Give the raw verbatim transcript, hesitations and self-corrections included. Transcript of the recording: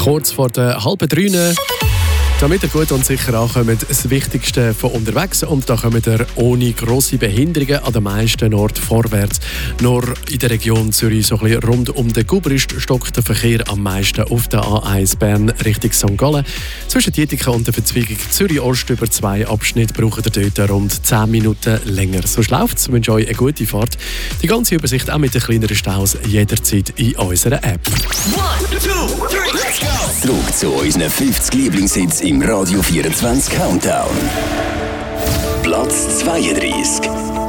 Kurz vor der halben drei. Damit ihr gut und sicher ankommt, das Wichtigste von unterwegs. Und da kommt ihr ohne grosse Behinderungen an den meisten Orten vorwärts. Nur in der Region Zürich, so ein bisschen rund um den Gubrist, stockt der Verkehr am meisten auf der A eins Bern Richtung Sankt Gallen. Zwischen Dietika und der Verzweigung Zürich-Ost über zwei Abschnitte braucht ihr dort rund zehn Minuten länger. So läuft es. Ich wünsche euch eine gute Fahrt. Die ganze Übersicht auch mit den kleineren Staus jederzeit in unserer App. One, two, three, let's go! Zurück zu unseren fünfzig Lieblingshits im Radio vierundzwanzig Countdown. Platz zweiunddreißig.